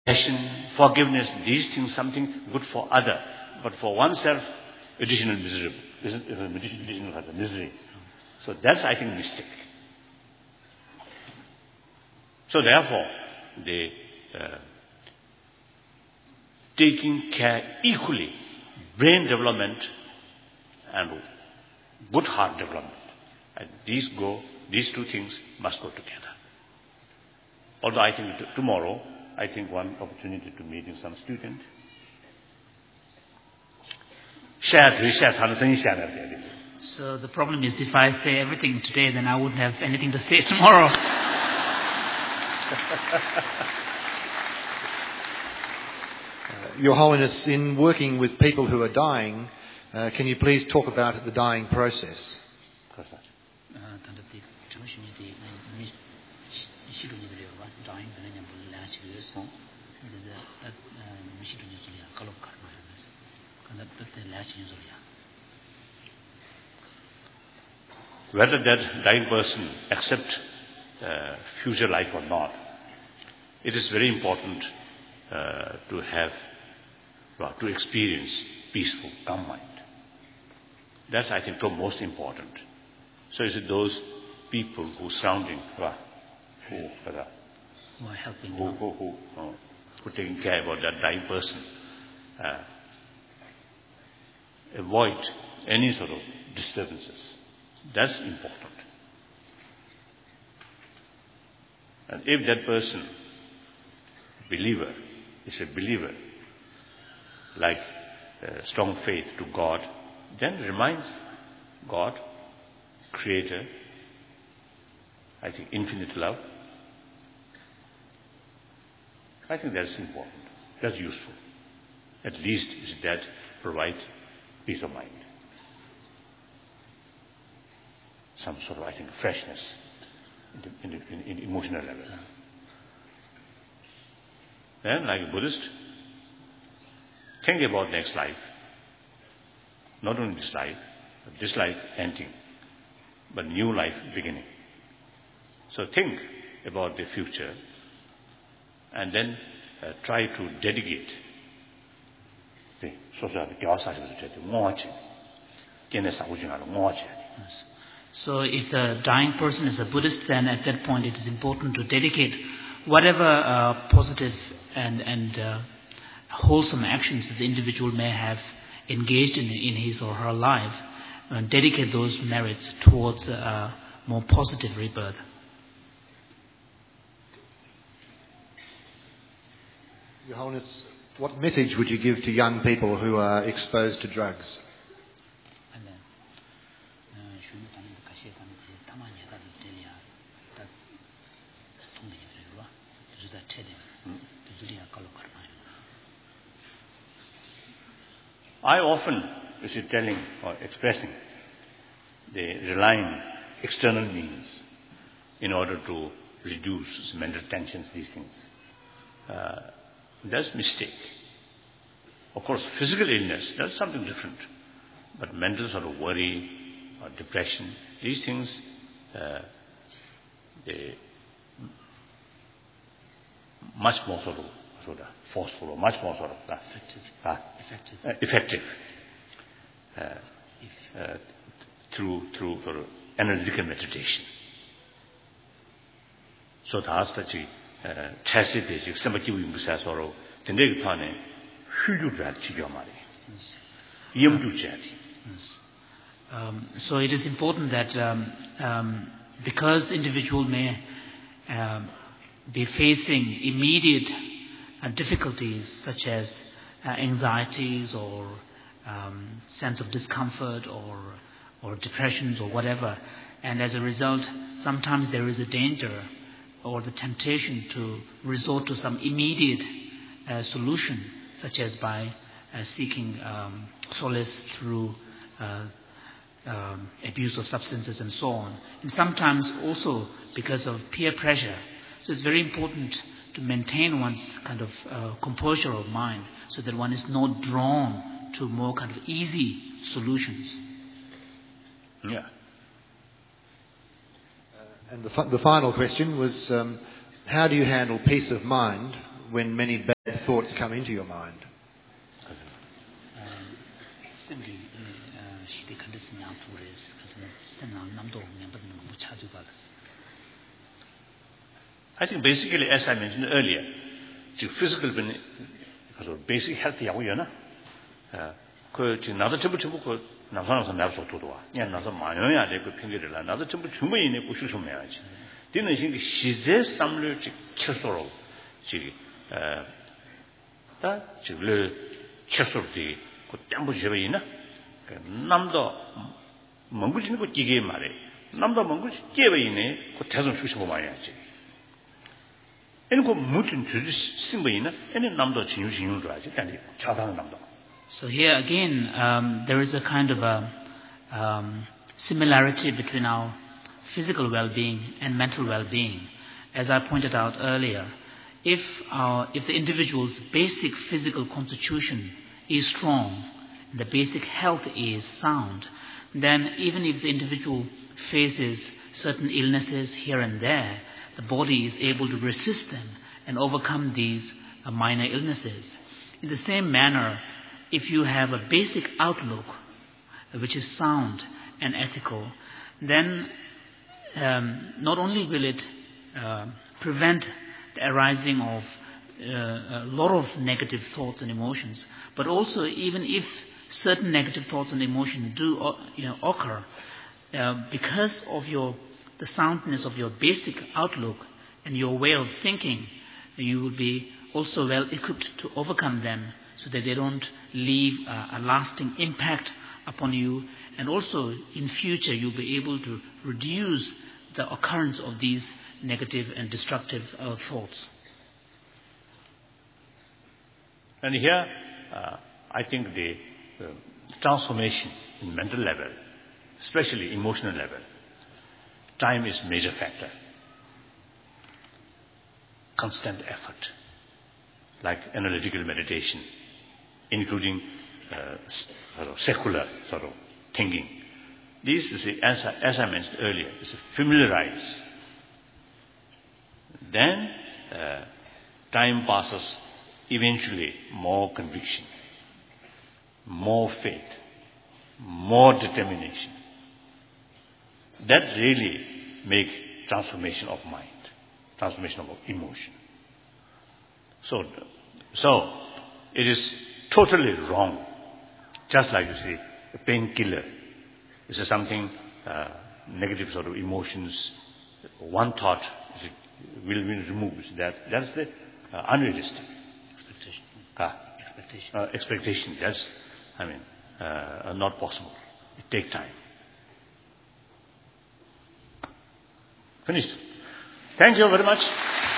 Passion, forgiveness, these things, something good for other. But for oneself, additional misery. Additional misery. So that's, I think, mistake. So therefore, they taking care equally, brain development and good heart development. And these two things must go together. Although I think tomorrow, I think one opportunity to meet some student. So the problem is, if I say everything today, then I wouldn't have anything to say tomorrow. Your Holiness, in working with people who are dying, can you please talk about the dying process? Whether that dying person accepts future life or not, it is very important to experience peaceful, calm mind. That's, I think, the most important. So is it those people who surrounding, who are helping, who taking care about that dying person, avoid any sort of disturbances. That's important. And if that person, believer, is a believer, like strong faith to God, then reminds God, Creator, I think infinite love. I think that's important. That's useful. At least that provides peace of mind. Some sort of, I think, freshness in emotional level. Then, like a Buddhist, think about next life. Not only this life, but this life ending, but new life beginning. So think about the future and then try to dedicate the So if the dying person is a Buddhist, then at that point it is important to dedicate whatever positive and wholesome actions that the individual may have engaged in his or her life, and dedicate those merits towards a more positive rebirth. Your Holiness, what message would you give to young people who are exposed to drugs? I often is telling or expressing they rely on external means in order to reduce mental tensions, these things. That's a mistake. Of course, physical illness, that's something different. But mental sort of worry or depression, these things, they much more sort of forceful or much more sort of effective through sort of analytical meditation. So that's the tacit some of you say sorrow the next time so it is important that because the individual may be facing immediate difficulties such as anxieties or sense of discomfort or depressions or whatever, and as a result sometimes there is a danger or the temptation to resort to some immediate solution, such as by seeking solace through abuse of substances and so on. And sometimes also because of peer pressure. So it's very important to maintain one's kind of composure of mind so that one is not drawn to more kind of easy solutions. Yeah. And the final question was, how do you handle peace of mind when many bad thoughts come into your mind? I think basically, as I mentioned earlier, the physical basic health 야구였나? 그 지금 나도 전부 그 나서나서 나서 도도와. 그냥 나서 만연해야 돼 그 핑계를 나. 나도 전부 충분히 내 고실 좀 해야지. 되는 신기 시제 삼을 켜서로 지금 다 지금 켜서로디 그 땀부 제베이나 남도 멍구지는 거 끼게 말해. 남도 멍구지 끼베이네 그 대선 수시고 말해야지. 애는 그 무슨 주지 심보이나 애는 남도 진유진유 줘야지. 근데 차다는 남도. So here again, there is a kind of a similarity between our physical well-being and mental well-being. As I pointed out earlier, if the individual's basic physical constitution is strong, the basic health is sound, then even if the individual faces certain illnesses here and there, the body is able to resist them and overcome these minor illnesses. In the same manner, if you have a basic outlook which is sound and ethical, then not only will it prevent the arising of a lot of negative thoughts and emotions, but also even if certain negative thoughts and emotions do occur, because of the soundness of your basic outlook and your way of thinking, you will be also well equipped to overcome them so that they don't leave a lasting impact upon you, and also in future you'll be able to reduce the occurrence of these negative and destructive thoughts. And here, I think the transformation in mental level, especially emotional level, time is a major factor. Constant effort, like analytical meditation, including secular sort of thinking. This is, as I mentioned earlier, is familiarize. Then time passes, eventually more conviction, more faith, more determination. That really makes transformation of mind, transformation of emotion. So it is totally wrong. Just like you say, a painkiller is something negative sort of emotions. One thought will be removed. That's the unrealistic expectation. That's not possible. It takes time. Finished. Thank you very much.